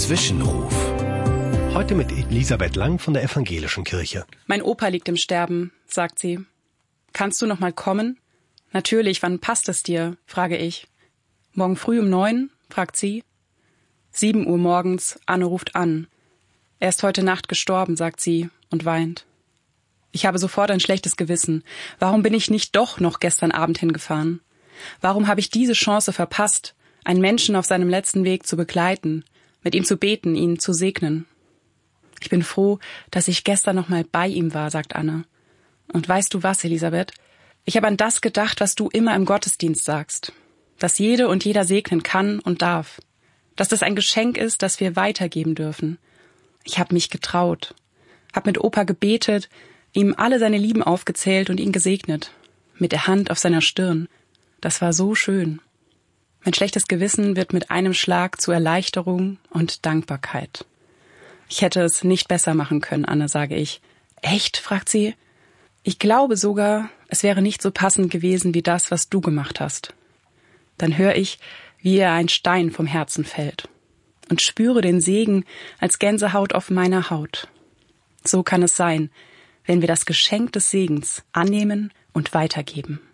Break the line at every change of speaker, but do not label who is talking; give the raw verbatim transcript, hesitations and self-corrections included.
Zwischenruf. Heute mit Elisabeth Lang von der Evangelischen Kirche.
Mein Opa liegt im Sterben, sagt sie. Kannst du noch mal kommen? Natürlich, wann passt es dir, frage ich. Morgen früh um neun, fragt sie. Sieben Uhr morgens, Anne ruft an. Er ist heute Nacht gestorben, sagt sie und weint. Ich habe sofort ein schlechtes Gewissen. Warum bin ich nicht doch noch gestern Abend hingefahren? Warum habe ich diese Chance verpasst, einen Menschen auf seinem letzten Weg zu begleiten, mit ihm zu beten, ihn zu segnen? Ich bin froh, dass ich gestern noch mal bei ihm war, sagt Anne. Und weißt du was, Elisabeth? Ich habe an das gedacht, was du immer im Gottesdienst sagst. Dass jede und jeder segnen kann und darf. Dass das ein Geschenk ist, das wir weitergeben dürfen. Ich habe mich getraut. Hab mit Opa gebetet, ihm alle seine Lieben aufgezählt und ihn gesegnet. Mit der Hand auf seiner Stirn. Das war so schön. Mein schlechtes Gewissen wird mit einem Schlag zu Erleichterung und Dankbarkeit. Ich hätte es nicht besser machen können, Anne, sage ich. Echt? Fragt sie. Ich glaube sogar, es wäre nicht so passend gewesen wie das, was du gemacht hast. Dann höre ich, wie ihr ein Stein vom Herzen fällt und spüre den Segen als Gänsehaut auf meiner Haut. So kann es sein, wenn wir das Geschenk des Segens annehmen und weitergeben.